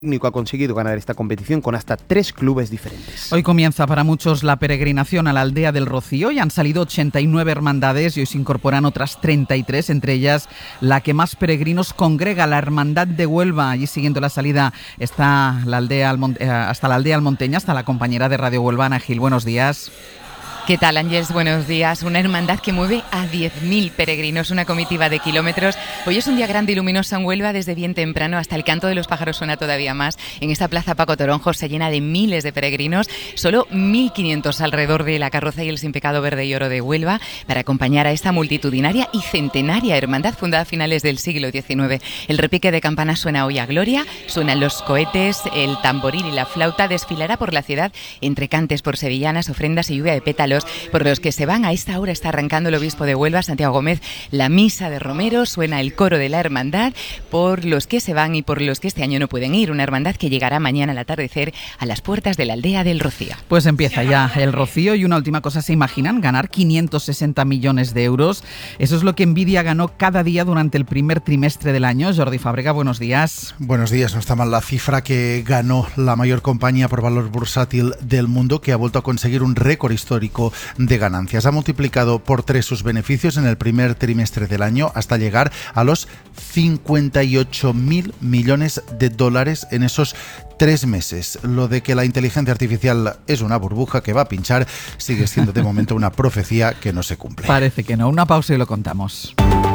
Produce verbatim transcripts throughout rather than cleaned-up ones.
técnico ha conseguido ganar esta competición con hasta tres clubes diferentes. Hoy comienza para muchos la peregrinación a la aldea del Rocío y han salido ochenta y nueve hermandades y hoy se incorporan otras treinta y tres, entre ellas la que más peregrinos congrega, la Hermandad de Huelva. Allí siguiendo la salida está la aldea Almont- hasta la aldea almonteña, hasta la compañera de Radio Huelva, Ana Gil. Buenos días. ¿Qué tal, Ángeles? Buenos días. Una hermandad que mueve a diez mil peregrinos, una comitiva de kilómetros. Hoy es un día grande y luminoso en Huelva, desde bien temprano hasta el canto de los pájaros suena todavía más. En esta plaza Paco Toronjo se llena de miles de peregrinos, solo mil quinientos alrededor de la carroza y el sin pecado verde y oro de Huelva, para acompañar a esta multitudinaria y centenaria hermandad fundada a finales del siglo diecinueve. El repique de campanas suena hoy a gloria, suenan los cohetes, el tamboril y la flauta. Desfilará por la ciudad entre cantes por sevillanas, ofrendas y lluvia de pétalos, por los que se van. A esta hora está arrancando el obispo de Huelva, Santiago Gómez, la misa de Romero, suena el coro de la hermandad, por los que se van y por los que este año no pueden ir. Una hermandad que llegará mañana al atardecer a las puertas de la aldea del Rocío. Pues empieza ya el Rocío y una última cosa, ¿se imaginan? Ganar quinientos sesenta millones de euros. Eso es lo que Nvidia ganó cada día durante el primer trimestre del año. Jordi Fábrega, buenos días. Buenos días, no está mal la cifra que ganó la mayor compañía por valor bursátil del mundo, que ha vuelto a conseguir un récord histórico de ganancias. Ha multiplicado por tres sus beneficios en el primer trimestre del año hasta llegar a los cincuenta y ocho mil millones de dólares en esos tres meses. Lo de que la inteligencia artificial es una burbuja que va a pinchar sigue siendo de momento una profecía que no se cumple. Parece que no. Una pausa y lo contamos.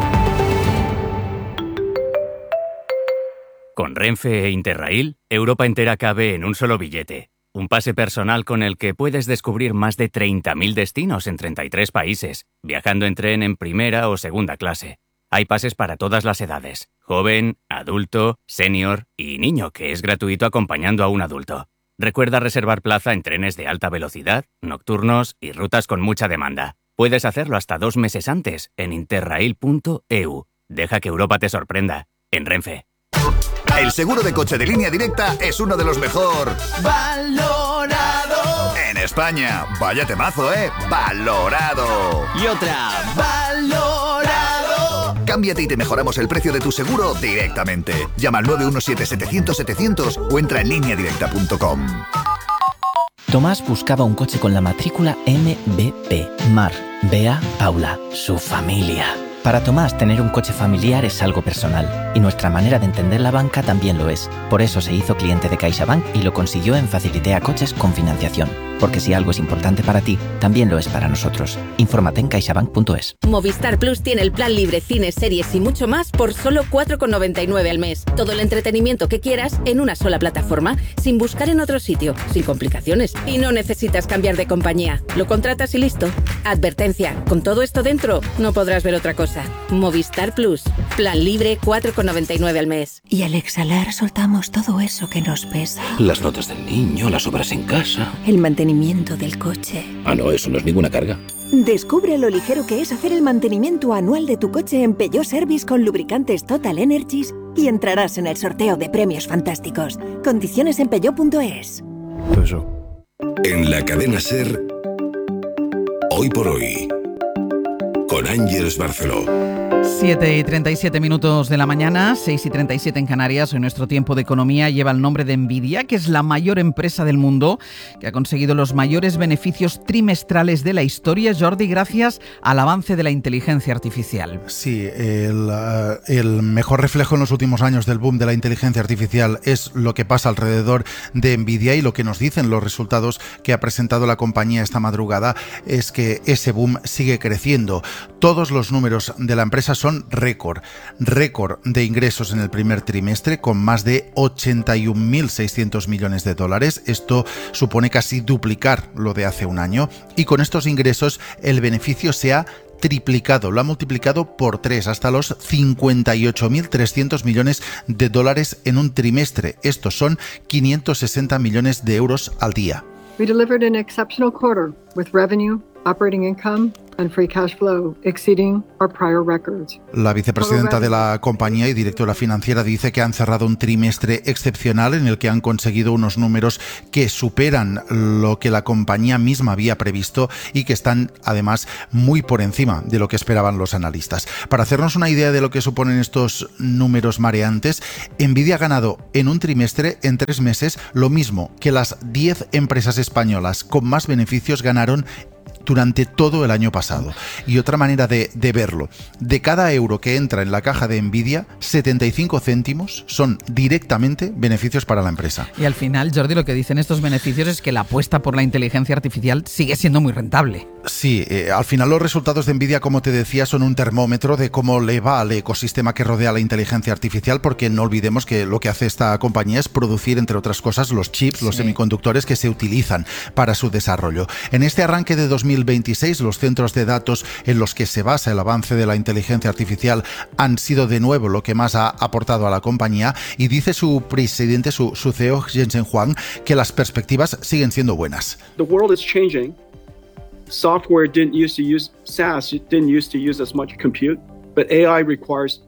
Con Renfe e Interrail, Europa entera cabe en un solo billete. Un pase personal con el que puedes descubrir más de treinta mil destinos en treinta y tres países, viajando en tren en primera o segunda clase. Hay pases para todas las edades, joven, adulto, senior y niño, que es gratuito acompañando a un adulto. Recuerda reservar plaza en trenes de alta velocidad, nocturnos y rutas con mucha demanda. Puedes hacerlo hasta dos meses antes en interrail punto e u. Deja que Europa te sorprenda. En Renfe. El seguro de coche de Línea Directa es uno de los mejor valorado en España. Vaya temazo, ¿eh? Valorado. Y otra, valorado. Cámbiate y te mejoramos el precio de tu seguro directamente. Llama al nueve uno siete, setecientos, setecientos o entra en línea directa punto com. Tomás buscaba un coche con la matrícula M B P. Mar, Bea, Paula, su familia. Para Tomás, tener un coche familiar es algo personal, y nuestra manera de entender la banca también lo es. Por eso se hizo cliente de CaixaBank y lo consiguió en Facilitea Coches con financiación. Porque si algo es importante para ti, también lo es para nosotros. Infórmate en caixabank punto es. Movistar Plus tiene el plan libre, cines, series y mucho más por solo cuatro con noventa y nueve al mes. Todo el entretenimiento que quieras en una sola plataforma, sin buscar en otro sitio, sin complicaciones. Y no necesitas cambiar de compañía. Lo contratas y listo. Advertencia, con todo esto dentro, no podrás ver otra cosa. Movistar Plus. Plan libre, cuatro con noventa y nueve al mes. Y al exhalar soltamos todo eso que nos pesa. Las notas del niño, las obras en casa. El mantenimiento del coche. Ah, no, eso no es ninguna carga. Descubre lo ligero que es hacer el mantenimiento anual de tu coche en Peugeot Service con lubricantes Total Energies y entrarás en el sorteo de premios fantásticos. Condiciones en peugeot punto es. Eso. En la cadena SER, Hoy por Hoy, con Ángeles Barceló. siete y treinta y siete minutos de la mañana, seis y treinta y siete en Canarias. Hoy nuestro tiempo de economía lleva el nombre de Nvidia, que es la mayor empresa del mundo, que ha conseguido los mayores beneficios trimestrales de la historia, Jordi, gracias al avance de la inteligencia artificial. Sí, el, uh, el mejor reflejo en los últimos años del boom de la inteligencia artificial es lo que pasa alrededor de Nvidia, y lo que nos dicen los resultados que ha presentado la compañía esta madrugada es que ese boom sigue creciendo. Todos los números de la empresa son récord, récord de ingresos en el primer trimestre con más de ochenta y un mil seiscientos millones de dólares. Esto supone casi duplicar lo de hace un año, y con estos ingresos el beneficio se ha triplicado, lo ha multiplicado por tres hasta los cincuenta y ocho mil trescientos millones de dólares en un trimestre. Estos son quinientos sesenta millones de euros al día. We delivered an exceptional quarter with revenue, operating income and free cash flow exceeding our prior records. La vicepresidenta de la compañía y directora financiera dice que han cerrado un trimestre excepcional en el que han conseguido unos números que superan lo que la compañía misma había previsto y que están además muy por encima de lo que esperaban los analistas. Para hacernos una idea de lo que suponen estos números mareantes, Nvidia ha ganado en un trimestre, en tres meses, lo mismo que las diez empresas españolas con más beneficios ganaron durante todo el año pasado. Y otra manera de, de verlo, de cada euro que entra en la caja de Nvidia, setenta y cinco céntimos son directamente beneficios para la empresa. Y al final, Jordi, lo que dicen estos beneficios es que la apuesta por la inteligencia artificial sigue siendo muy rentable. Sí, eh, al final los resultados de Nvidia, como te decía, son un termómetro de cómo le va al ecosistema que rodea la inteligencia artificial, porque no olvidemos que lo que hace esta compañía es producir, entre otras cosas, los chips, los sí. semiconductores que se utilizan para su desarrollo. En este arranque de dos mil veintiséis, los centros de datos en los que se basa el avance de la inteligencia artificial han sido de nuevo lo que más ha aportado a la compañía, y dice su presidente, su, su C E O, Jensen Huang, que las perspectivas siguen siendo buenas. The world is changing. Software didn't used to use, SaaS didn't used to use as much compute, but A I requires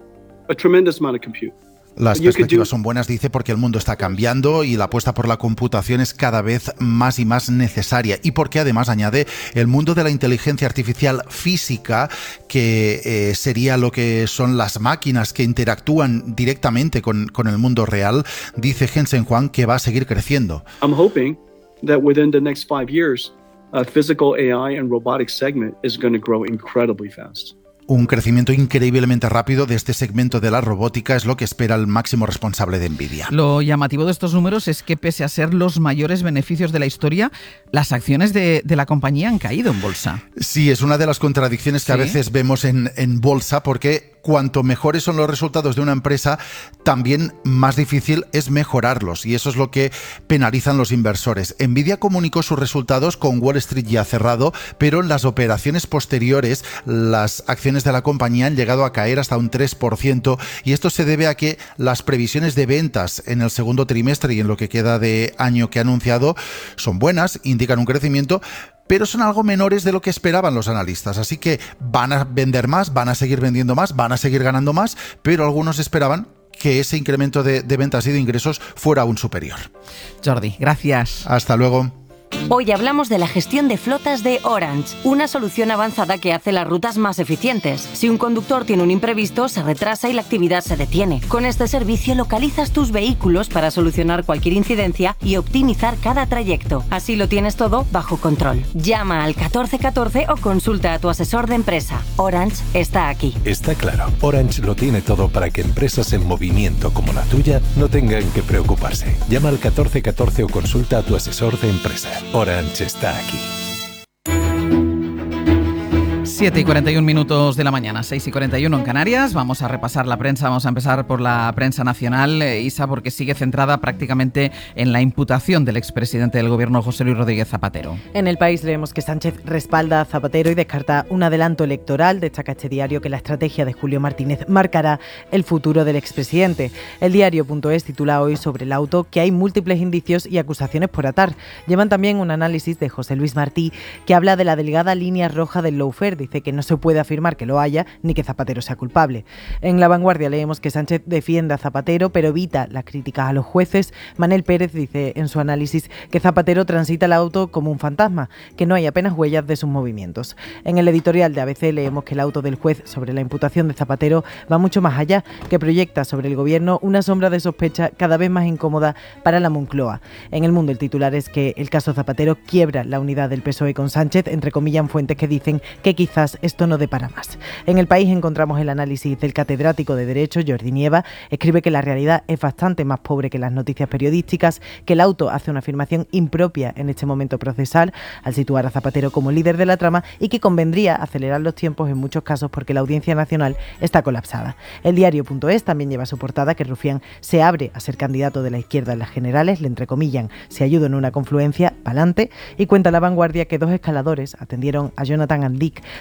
a tremendous amount of compute. Las perspectivas son buenas, dice, porque el mundo está cambiando y la apuesta por la computación es cada vez más y más necesaria, y porque además, añade, el mundo de la inteligencia artificial física, que eh, sería lo que son las máquinas que interactúan directamente con, con el mundo real, dice Jensen Huang que va a seguir creciendo. I'm hoping that within the next five years, a physical A I and robotics segment is going to grow incredibly fast. Un crecimiento increíblemente rápido de este segmento de la robótica es lo que espera el máximo responsable de Nvidia. Lo llamativo de estos números es que, pese a ser los mayores beneficios de la historia, las acciones de, de la compañía han caído en bolsa. Sí, es una de las contradicciones que ¿Sí? a veces vemos en, en bolsa, porque cuanto mejores son los resultados de una empresa, también más difícil es mejorarlos, y eso es lo que penalizan los inversores. Nvidia comunicó sus resultados con Wall Street ya cerrado, pero en las operaciones posteriores las acciones de la compañía han llegado a caer hasta un tres por ciento, y esto se debe a que las previsiones de ventas en el segundo trimestre y en lo que queda de año que ha anunciado son buenas, indican un crecimiento, pero son algo menores de lo que esperaban los analistas. Así que van a vender más, van a seguir vendiendo más, van a seguir ganando más, pero algunos esperaban que ese incremento de, de ventas y de ingresos fuera aún superior. Jordi, gracias. Hasta luego. Hoy hablamos de la gestión de flotas de Orange, una solución avanzada que hace las rutas más eficientes. Si un conductor tiene un imprevisto, se retrasa y la actividad se detiene. Con este servicio localizas tus vehículos para solucionar cualquier incidencia y optimizar cada trayecto. Así lo tienes todo bajo control. Llama al catorce catorce o consulta a tu asesor de empresa. Orange está aquí. Está claro, Orange lo tiene todo para que empresas en movimiento como la tuya no tengan que preocuparse. Llama al catorce catorce o consulta a tu asesor de empresa. Orange está aquí. siete y cuarenta y un minutos de la mañana, seis y cuarenta y uno en Canarias. Vamos a repasar la prensa, vamos a empezar por la prensa nacional, eh, Isa, porque sigue centrada prácticamente en la imputación del expresidente del gobierno, José Luis Rodríguez Zapatero. En El País leemos que Sánchez respalda a Zapatero y descarta un adelanto electoral. Destaca este diario que la estrategia de Julio Martínez marcará el futuro del expresidente. El diario.es titula hoy sobre el auto que hay múltiples indicios y acusaciones por atar. Llevan también un análisis de José Luis Martí que habla de la delgada línea roja del lawfare. Dice que no se puede afirmar que lo haya ni que Zapatero sea culpable. En La Vanguardia leemos que Sánchez defiende a Zapatero pero evita las críticas a los jueces. Manel Pérez dice en su análisis que Zapatero transita el auto como un fantasma, que no hay apenas huellas de sus movimientos. En el editorial de A B C leemos que el auto del juez sobre la imputación de Zapatero va mucho más allá, que proyecta sobre el gobierno una sombra de sospecha cada vez más incómoda para la Moncloa. En El Mundo el titular es que el caso Zapatero quiebra la unidad del P S O E con Sánchez, entrecomillan fuentes que dicen que quizás esto no dé para más. En El País encontramos el análisis del catedrático de Derecho, Jordi Nieva. Escribe que la realidad es bastante más pobre que las noticias periodísticas, que el auto hace una afirmación impropia en este momento procesal al situar a Zapatero como líder de la trama, y que convendría acelerar los tiempos en muchos casos porque la Audiencia Nacional está colapsada. El diario.es también lleva a su portada que Rufián se abre a ser candidato de la izquierda en las generales, le entrecomillan si ayuda en una confluencia, pa'lante, y cuenta La Vanguardia que dos escaladores atendieron a Jonathan Andic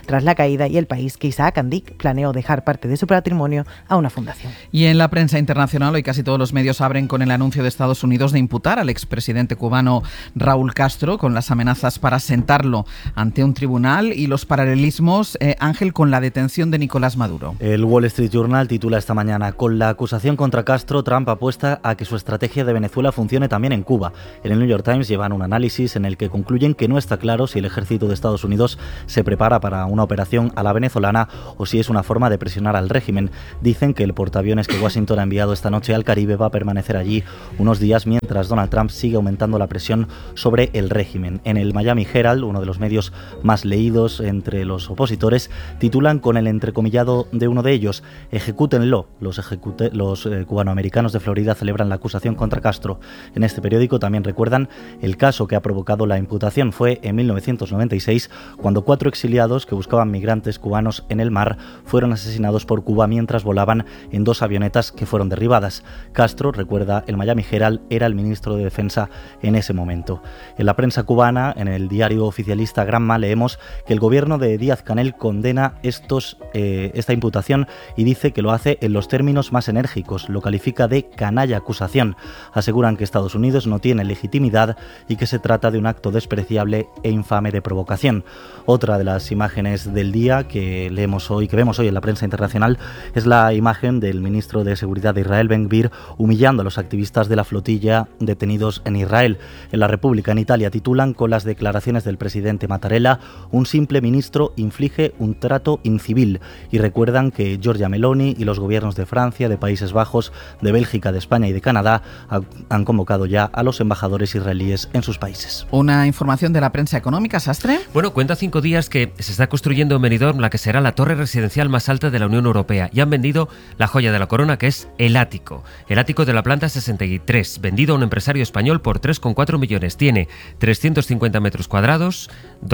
tras la caída y el país que Isaac Andic planeó dejar parte de su patrimonio a una fundación. Y en la prensa internacional hoy casi todos los medios abren con el anuncio de Estados Unidos de imputar al expresidente cubano Raúl Castro, con las amenazas para sentarlo ante un tribunal y los paralelismos, eh, Ángel, con la detención de Nicolás Maduro. El Wall Street Journal titula esta mañana: con la acusación contra Castro, Trump apuesta a que su estrategia de Venezuela funcione también en Cuba. En el New York Times llevan un análisis en el que concluyen que no está claro si el ejército de Estados Unidos se prepara para una operación a la venezolana o si es una forma de presionar al régimen. Dicen que el portaaviones que Washington ha enviado esta noche al Caribe va a permanecer allí unos días mientras Donald Trump sigue aumentando la presión sobre el régimen. En el Miami Herald, uno de los medios más leídos entre los opositores, titulan con el entrecomillado de uno de ellos: ejecútenlo. Los, ejecute los eh, cubanoamericanos de Florida celebran la acusación contra Castro. En este periódico también recuerdan el caso que ha provocado la imputación. Fue en mil novecientos noventa y seis cuando cuatro exiliados que buscaban migrantes cubanos en el mar fueron asesinados por Cuba mientras volaban en dos avionetas que fueron derribadas. Castro, recuerda el Miami Herald, era el ministro de Defensa en ese momento. En la prensa cubana, en el diario oficialista Granma, leemos que el gobierno de Díaz-Canel condena estos, eh, esta imputación y dice que lo hace en los términos más enérgicos. Lo califica de canalla acusación. Aseguran que Estados Unidos no tiene legitimidad y que se trata de un acto despreciable e infame de provocación. Otra de las imágenes del día que leemos hoy, que vemos hoy en la prensa internacional, es la imagen del ministro de Seguridad de Israel, Ben Gvir, humillando a los activistas de la flotilla detenidos en Israel. En La República, en Italia, titulan con las declaraciones del presidente Mattarella: un simple ministro inflige un trato incivil. Y recuerdan que Giorgia Meloni y los gobiernos de Francia, de Países Bajos, de Bélgica, de España y de Canadá han convocado ya a los embajadores israelíes en sus países. Una información de la prensa económica, Sastre. Bueno, cuenta cinco días que se está construyendo en Benidorm la que será la torre residencial más alta de la Unión Europea y han vendido la joya de la corona, que es el ático. El ático de la planta sesenta y tres, vendido a un empresario español por tres coma cuatro millones. Tiene trescientos cincuenta metros cuadrados,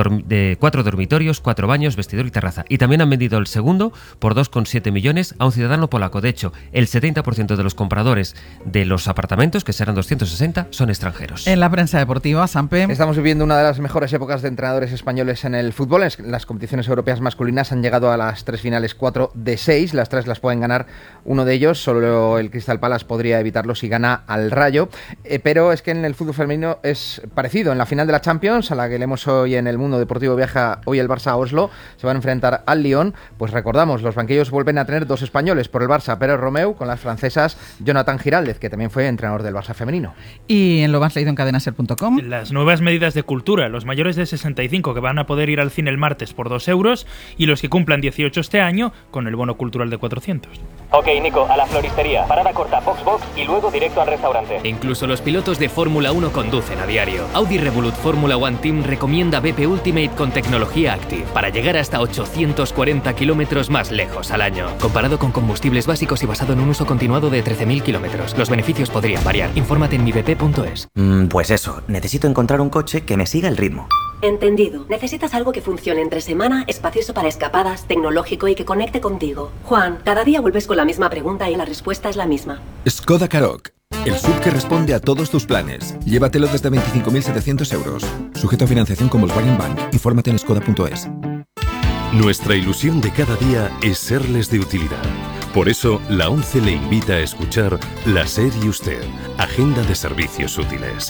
de cuatro dormitorios, cuatro baños, vestidor y terraza. Y también han vendido el segundo por dos coma siete millones a un ciudadano polaco. De hecho, el setenta por ciento de los compradores de los apartamentos, que serán doscientos sesenta, son extranjeros. En la prensa deportiva, Sampe. Estamos viviendo una de las mejores épocas de entrenadores españoles en el fútbol. Las competiciones europeas masculinas han llegado a las tres finales, cuatro de seis. Las tres las pueden ganar uno de ellos. Solo el Crystal Palace podría evitarlo si gana al Rayo. Eh, pero es que en el fútbol femenino es parecido. En la final de la Champions, a la que leemos hoy en El Mundo Deportivo, viaja hoy el Barça a Oslo, se van a enfrentar al Lyon. Pues recordamos, los banquillos vuelven a tener dos españoles. Por el Barça, Pérez Romeu, con las francesas Jonathan Giraldez, que también fue entrenador del Barça femenino. Y en lo más leído en cadena ser punto com. Las nuevas medidas de cultura: los mayores de sesenta y cinco que van a poder ir al cine el martes por dos euros y los que cumplan dieciocho este año con el bono cultural de cuatrocientos. Ok, Nico, a la floristería, parada corta, box box y luego directo al restaurante. Incluso los pilotos de Fórmula uno conducen a diario. Audi Revolut Fórmula One Team recomienda B P Ultimate con tecnología Active para llegar hasta ochocientos cuarenta kilómetros más lejos al año. Comparado con combustibles básicos y basado en un uso continuado de trece mil kilómetros, los beneficios podrían variar. Infórmate en mi b p punto es. Mm, pues eso, necesito encontrar un coche que me siga el ritmo. Entendido. Necesitas algo que funcione entre semana, espacioso para escapadas, tecnológico y que conecte contigo. Juan, cada día vuelves con la misma pregunta y la respuesta es la misma. Skoda Karoq, el S U V que responde a todos tus planes. Llévatelo desde veinticinco mil setecientos euros. Sujeto a financiación con Volkswagen Bank. Infórmate en skoda punto es. Nuestra ilusión de cada día es serles de utilidad. Por eso, la ONCE le invita a escuchar La SER y Usted, Agenda de Servicios Útiles.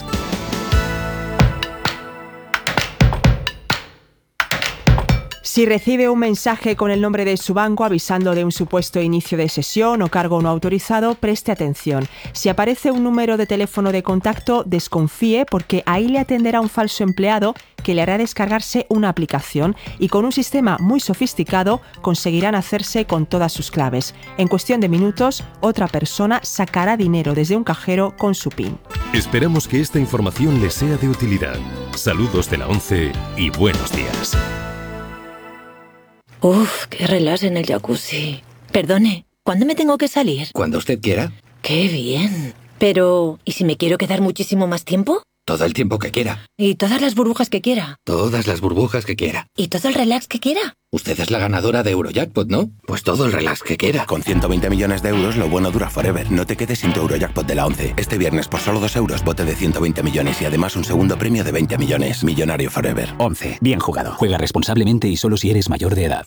Si recibe un mensaje con el nombre de su banco avisando de un supuesto inicio de sesión o cargo no autorizado, preste atención. Si aparece un número de teléfono de contacto, desconfíe porque ahí le atenderá un falso empleado que le hará descargarse una aplicación y con un sistema muy sofisticado conseguirán hacerse con todas sus claves. En cuestión de minutos, otra persona sacará dinero desde un cajero con su PIN. Esperamos que esta información le sea de utilidad. Saludos de la ONCE y buenos días. Uf, qué relax en el jacuzzi. Perdone, ¿cuándo me tengo que salir? Cuando usted quiera. ¡Qué bien! Pero, ¿y si me quiero quedar muchísimo más tiempo? Todo el tiempo que quiera. Y todas las burbujas que quiera. Todas las burbujas que quiera. Y todo el relax que quiera. Usted es la ganadora de Eurojackpot, ¿no? Pues todo el relax que quiera. Con ciento veinte millones de euros, lo bueno dura forever. No te quedes sin tu Eurojackpot de la once. Este viernes, por solo dos euros, bote de ciento veinte millones y además un segundo premio de veinte millones. Millonario forever. once. Bien jugado. Juega responsablemente y solo si eres mayor de edad.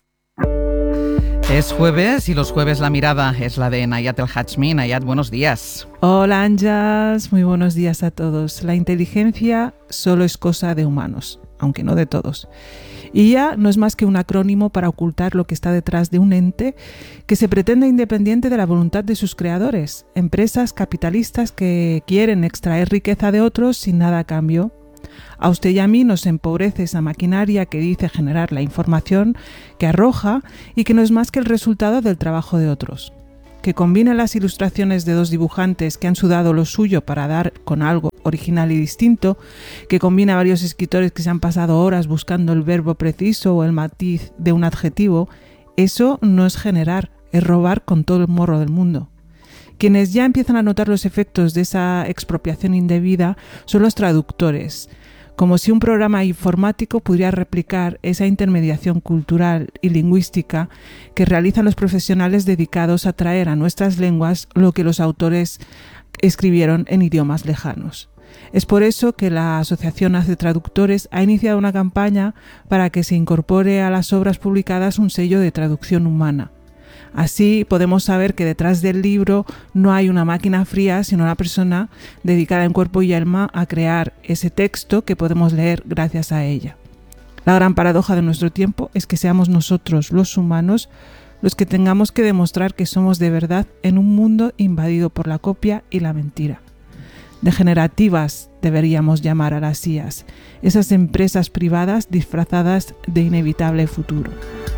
Es jueves y los jueves la mirada es la de Nayat El Hachmi. Nayat, buenos días. Hola, Anjas. Muy buenos días a todos. La inteligencia solo es cosa de humanos, aunque no de todos. I A no es más que un acrónimo para ocultar lo que está detrás de un ente que se pretende independiente de la voluntad de sus creadores, empresas capitalistas que quieren extraer riqueza de otros sin nada a cambio. A usted y a mí nos empobrece esa maquinaria que dice generar la información que arroja y que no es más que el resultado del trabajo de otros. Que combine las ilustraciones de dos dibujantes que han sudado lo suyo para dar con algo original y distinto, que combina varios escritores que se han pasado horas buscando el verbo preciso o el matiz de un adjetivo, eso no es generar, es robar con todo el morro del mundo. Quienes ya empiezan a notar los efectos de esa expropiación indebida son los traductores, como si un programa informático pudiera replicar esa intermediación cultural y lingüística que realizan los profesionales dedicados a traer a nuestras lenguas lo que los autores escribieron en idiomas lejanos. Es por eso que la Asociación Hace Traductores ha iniciado una campaña para que se incorpore a las obras publicadas un sello de traducción humana. Así podemos saber que detrás del libro no hay una máquina fría, sino una persona dedicada en cuerpo y alma a crear ese texto que podemos leer gracias a ella. La gran paradoja de nuestro tiempo es que seamos nosotros, los humanos, los que tengamos que demostrar que somos de verdad en un mundo invadido por la copia y la mentira. Degenerativas deberíamos llamar a las I As, esas empresas privadas disfrazadas de inevitable futuro.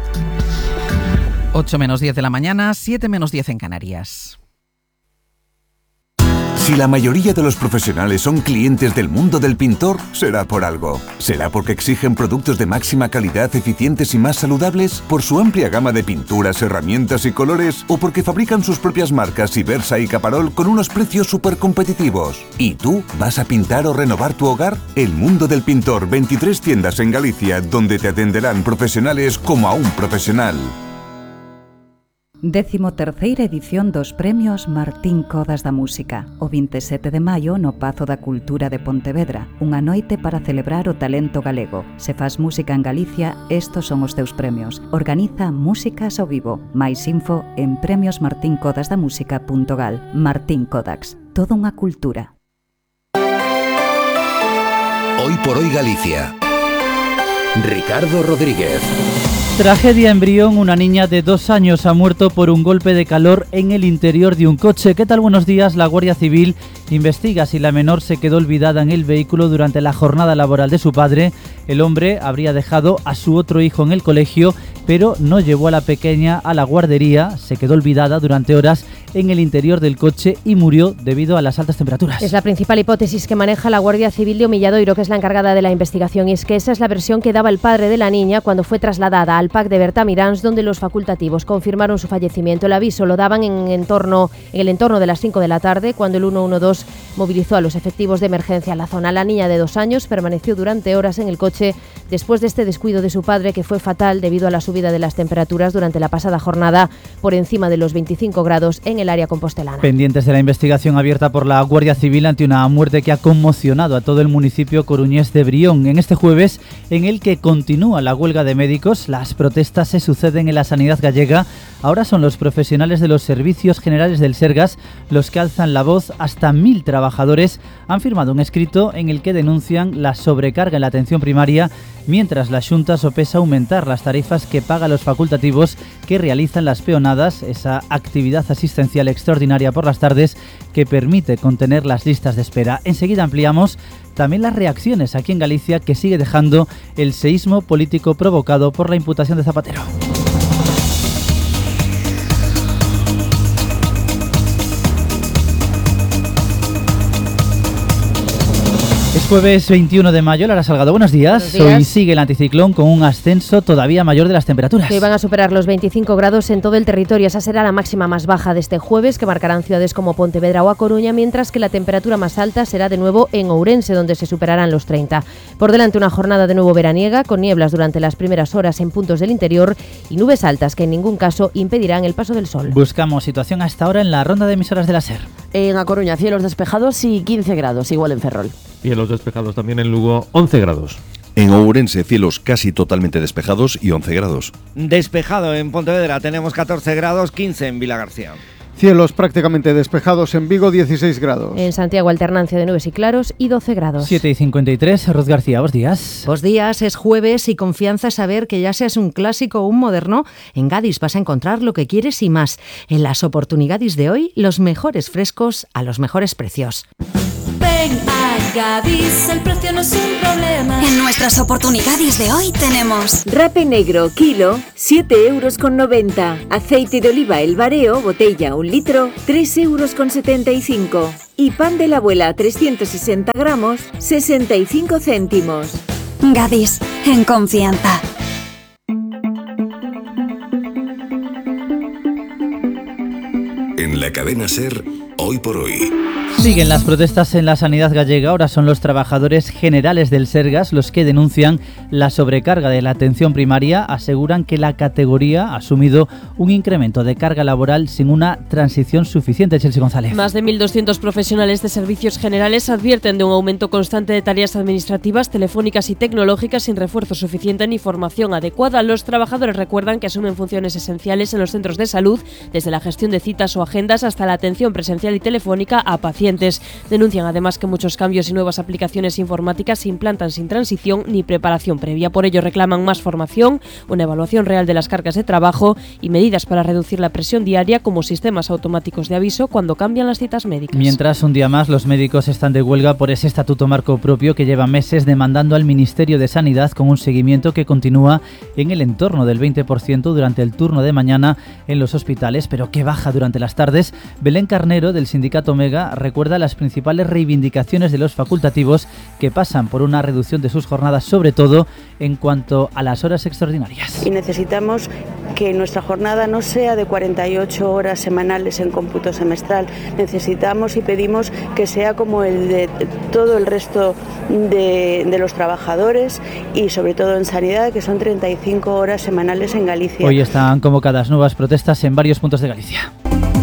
ocho menos diez de la mañana, siete menos diez en Canarias. Si la mayoría de los profesionales son clientes del mundo del pintor, será por algo. ¿Será porque exigen productos de máxima calidad, eficientes y más saludables? ¿Por su amplia gama de pinturas, herramientas y colores? ¿O porque fabrican sus propias marcas Ibersa y Caparol con unos precios súper competitivos? ¿Y tú? ¿Vas a pintar o renovar tu hogar? El mundo del pintor, veintitrés tiendas en Galicia, donde te atenderán profesionales como a un profesional. Décimo terceira edición dos Premios Martín Codas da Música. O veintisiete de maio no Pazo da Cultura de Pontevedra. Unha noite para celebrar o talento galego. Se faz música en Galicia, estos son os teus premios. Organiza Músicas ao Vivo. Mais info en premios martin codas da música punto gal. Martín Codax. Toda unha cultura. Hoy por hoy Galicia. Ricardo Rodríguez. Tragedia en Brión, una niña de dos años ha muerto por un golpe de calor en el interior de un coche. ¿Qué tal? Buenos días. La Guardia Civil investiga si la menor se quedó olvidada en el vehículo durante la jornada laboral de su padre. El hombre habría dejado a su otro hijo en el colegio, pero no llevó a la pequeña a la guardería. Se quedó olvidada durante horas en el interior del coche y murió debido a las altas temperaturas. Es la principal hipótesis que maneja la Guardia Civil de Omilladoiro, que es la encargada de la investigación, y es que esa es la versión que daba el padre de la niña cuando fue trasladada al P A C de Bertamiráns, donde los facultativos confirmaron su fallecimiento. El aviso lo daban en, entorno, en el entorno de las cinco de la tarde, cuando el uno uno dos movilizó a los efectivos de emergencia a la zona. La niña de dos años permaneció durante horas en el coche después de este descuido de su padre, que fue fatal debido a la subida de las temperaturas durante la pasada jornada por encima de los veinticinco grados en el área compostelana. Pendientes de la investigación abierta por la Guardia Civil ante una muerte que ha conmocionado a todo el municipio coruñés de Brión. En este jueves, en el que continúa la huelga de médicos, las protestas se suceden en la sanidad gallega. Ahora son los profesionales de los servicios generales del Sergas los que alzan la voz. Hasta mil trabajadores han firmado un escrito en el que denuncian la sobrecarga en la atención primaria, mientras la Xunta sopesa aumentar las tarifas que paga los facultativos que realizan las peonadas, esa actividad asistencial extraordinaria por las tardes que permite contener las listas de espera. Enseguida ampliamos también las reacciones aquí en Galicia, que sigue dejando el seísmo político provocado por la imputación de Zapatero. Es jueves veintiuno de mayo, Lara Salgado, buenos días. Buenos días. Hoy sigue el anticiclón con un ascenso todavía mayor de las temperaturas. Que van a superar los veinticinco grados en todo el territorio. Esa será la máxima más baja de este jueves, que marcarán ciudades como Pontevedra o A Coruña, mientras que la temperatura más alta será de nuevo en Ourense, donde se superarán los treinta. Por delante una jornada de nuevo veraniega, con nieblas durante las primeras horas en puntos del interior y nubes altas que en ningún caso impedirán el paso del sol. Buscamos situación hasta ahora en la ronda de emisoras de la SER. En A Coruña, cielos despejados y quince grados, igual en Ferrol. Cielos despejados también en Lugo, once grados. En Ourense, cielos casi totalmente despejados y once grados. Despejado en Pontevedra, tenemos catorce grados, quince en Vilagarcía. Cielos prácticamente despejados en Vigo, dieciséis grados. En Santiago, alternancia de nubes y claros y doce grados. siete y cincuenta y tres, Ruth García, buenos días. Buenos días, es jueves y confianza saber que ya seas un clásico o un moderno, en Gadis vas a encontrar lo que quieres y más. En las oportunidades de hoy, los mejores frescos a los mejores precios. Ven a Gadis, el precio no es un problema. En nuestras oportunidades de hoy tenemos rape negro, kilo, siete euros con noventa. Aceite de oliva El Bareo, botella, un litro, tres euros con setenta y cinco. Y pan de la abuela, trescientos sesenta gramos, sesenta y cinco céntimos. Gadis, en confianza. En la cadena SER, hoy por hoy. Siguen las protestas en la sanidad gallega. Ahora son los trabajadores generales del Sergas los que denuncian la sobrecarga de la atención primaria. Aseguran que la categoría ha asumido un incremento de carga laboral sin una transición suficiente. Chelsea González. Más de mil doscientos profesionales de servicios generales advierten de un aumento constante de tareas administrativas, telefónicas y tecnológicas sin refuerzo suficiente ni formación adecuada. Los trabajadores recuerdan que asumen funciones esenciales en los centros de salud, desde la gestión de citas o agendas hasta la atención presencial y telefónica a pacientes. Denuncian además que muchos cambios y nuevas aplicaciones informáticas se implantan sin transición ni preparación previa. Por ello reclaman más formación, una evaluación real de las cargas de trabajo y medidas para reducir la presión diaria, como sistemas automáticos de aviso cuando cambian las citas médicas. Mientras, un día más, los médicos están de huelga por ese estatuto marco propio que lleva meses demandando al Ministerio de Sanidad, con un seguimiento que continúa en el entorno del veinte por ciento durante el turno de mañana en los hospitales, pero que baja durante las tardes. Belén Carnero, del sindicato Mega, recuerda las principales reivindicaciones de los facultativos, que pasan por una reducción de sus jornadas, sobre todo en cuanto a las horas extraordinarias. Y necesitamos que nuestra jornada no sea de cuarenta y ocho horas semanales en cómputo semestral. Necesitamos y pedimos que sea como el de todo el resto de, de los trabajadores, y sobre todo en sanidad, que son treinta y cinco horas semanales en Galicia. Hoy están convocadas nuevas protestas en varios puntos de Galicia.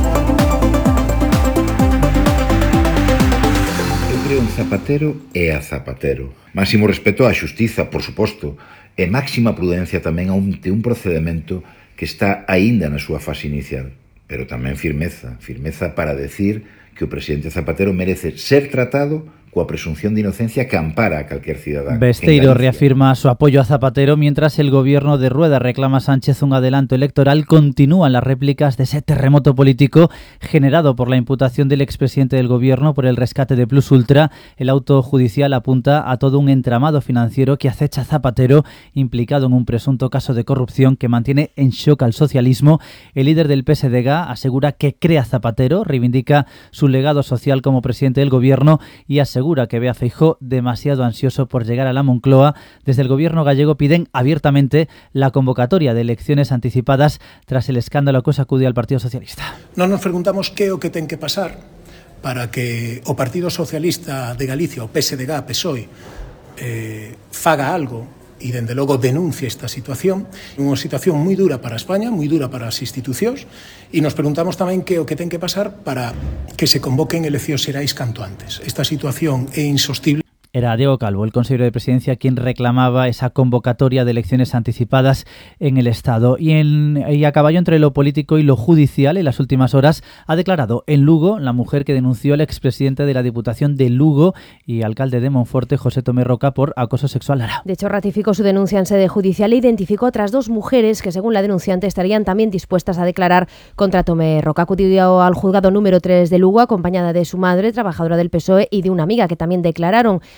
Un Zapatero é a Zapatero. Máximo respeto á xustiza, por suposto, e máxima prudencia tamén ante un procedimento que está aínda na súa fase inicial, pero tamén firmeza, firmeza para decir que o presidente Zapatero merece ser tratado coa presunción de inocencia que ampara a calquer cidadán. Besteiro reafirma su apoyo a Zapatero, mientras el gobierno de Rueda reclama a Sánchez un adelanto electoral. Continúan las réplicas de ese terremoto político generado por la imputación del expresidente del gobierno por el rescate de Plus Ultra. El auto judicial apunta a todo un entramado financiero que acecha a Zapatero, implicado en un presunto caso de corrupción que mantiene en shock al socialismo. El líder del P S D G asegura que cree a Zapatero, reivindica su legado social como presidente del gobierno y asegura Asegura que ve a Feijóo demasiado ansioso por llegar a la Moncloa. Desde el gobierno gallego piden abiertamente la convocatoria de elecciones anticipadas tras el escándalo que sacude al Partido Socialista. Non nos preguntamos que é o que ten que pasar para que o Partido Socialista de Galicia, o P S D G, P S O E, eh, faga algo e, dende logo, denuncie esta situación. Unha situación moi dura para España, moi dura para as institucións, e nos preguntamos tamén que o que ten que pasar para que se convoquen eleccións xerais canto antes. Esta situación é insostible. Era Diego Calvo, el consejero de Presidencia, quien reclamaba esa convocatoria de elecciones anticipadas en el Estado. Y, en, y a caballo entre lo político y lo judicial, en las últimas horas ha declarado en Lugo la mujer que denunció al expresidente de la Diputación de Lugo y alcalde de Monforte, José Tomé Roca, por acoso sexual. Lara. De hecho, ratificó su denuncia en sede judicial e identificó otras dos mujeres que, según la denunciante, estarían también dispuestas a declarar contra Tomé Roca. Acudió al juzgado número tres de Lugo, acompañada de su madre, trabajadora del P S O E, y de una amiga que también declararon.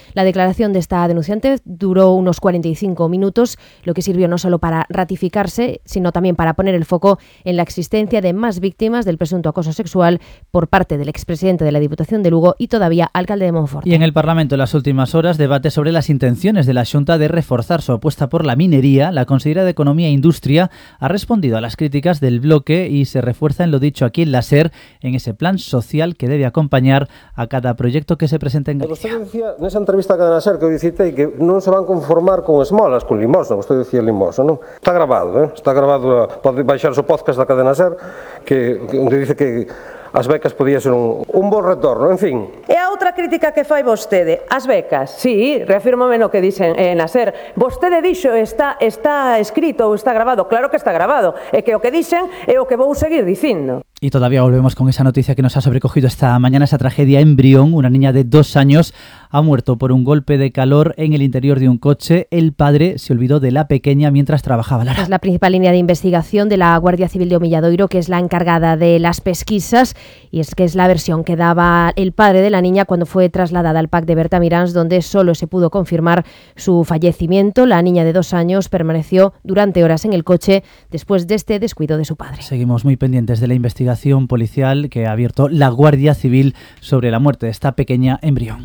La declaración de esta denunciante duró unos cuarenta y cinco minutos, lo que sirvió no solo para ratificarse, sino también para poner el foco en la existencia de más víctimas del presunto acoso sexual por parte del expresidente de la Diputación de Lugo y todavía alcalde de Monforte. Y en el Parlamento en las últimas horas debate sobre las intenciones de la Xunta de reforzar su apuesta por la minería. La consellera de Economía e Industria ha respondido a las críticas del bloque y se refuerza en lo dicho aquí en la SER, en ese plan social que debe acompañar a cada proyecto que se presente en Galicia. Vostede decía nesa entrevista que dan a SER que eu dicitei que non se van conformar con esmolas, con limosna, vostede decía limosna, non? Está grabado, eh? Está grabado, pode baixar o podcast da cadena SER, que, que onde dice que as becas podía ser un, un bon retorno, en fin. E a outra crítica que fai vostede, as becas, sí, reafírmame no que dixen eh, na SER, vostede dixo está, está escrito ou está grabado, claro que está grabado, e que o que dixen é o que vou seguir dicindo. Y todavía volvemos con esa noticia que nos ha sobrecogido esta mañana, esa tragedia en Brión. Una niña de dos años ha muerto por un golpe de calor en el interior de un coche. El padre se olvidó de la pequeña mientras trabajaba. Lara. Es la principal línea de investigación de la Guardia Civil de Omilladoiro, que es la encargada de las pesquisas, y es que es la versión que daba el padre de la niña cuando fue trasladada al P A C de Bertamiráns, donde solo se pudo confirmar su fallecimiento. La niña de dos años permaneció durante horas en el coche después de este descuido de su padre. Seguimos muy pendientes de la investigación policial que ha abierto la Guardia Civil sobre la muerte de esta pequeña en Brión.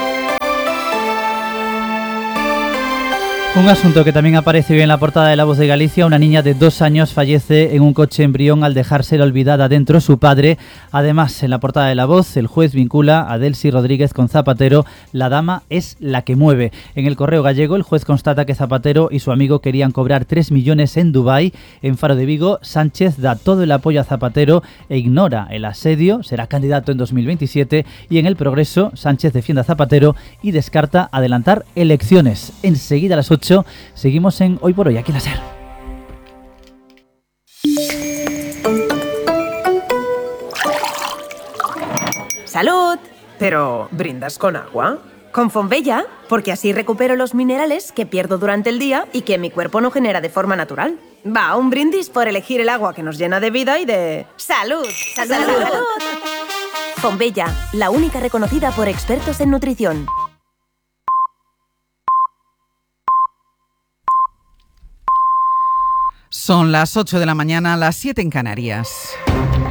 Un asunto que también aparece hoy en la portada de La Voz de Galicia. Una niña de dos años fallece en un coche en Brión al dejársela olvidada dentro su padre. Además, en la portada de La Voz, el juez vincula a Delcy Rodríguez con Zapatero. La dama es la que mueve. En el Correo Gallego, el juez constata que Zapatero y su amigo querían cobrar tres millones en Dubái. En Faro de Vigo, Sánchez da todo el apoyo a Zapatero e ignora el asedio. Será candidato en dos mil veintisiete. Y en El Progreso, Sánchez defiende a Zapatero y descarta adelantar elecciones. Enseguida a las ocho seguimos en Hoy por Hoy, aquí en la SER. ¡Salud! Pero, ¿brindas con agua? Con Fonbella, porque así recupero los minerales que pierdo durante el día y que mi cuerpo no genera de forma natural. Va, un brindis por elegir el agua que nos llena de vida y de... ¡Salud! ¡Salud! ¡Salud! Fonbella, la única reconocida por expertos en nutrición. Son las ocho de la mañana, las siete en Canarias.